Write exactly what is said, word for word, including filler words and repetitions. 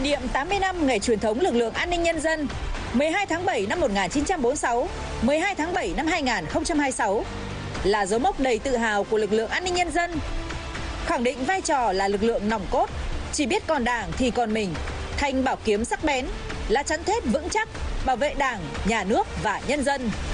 Kỷ niệm tám mươi năm ngày truyền thống lực lượng an ninh nhân dân mười hai tháng bảy năm một nghìn chín trăm bốn mươi sáu, mười hai tháng bảy năm hai nghìn không trăm hai mươi sáu là dấu mốc đầy tự hào của lực lượng an ninh nhân dân. Khẳng định vai trò là lực lượng nòng cốt, chỉ biết còn Đảng thì còn mình, thanh bảo kiếm sắc bén, lá chắn thép vững chắc, bảo vệ Đảng, nhà nước và nhân dân.